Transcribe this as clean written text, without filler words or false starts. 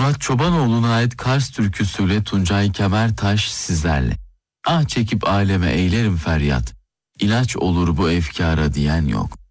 Murat Çobanoğlu'na ait Kars türküsüyle Tuncay Kemertaş sizlerle. Ah çekip aleme eylerim feryat, İlaç olur bu efkara diyen yok.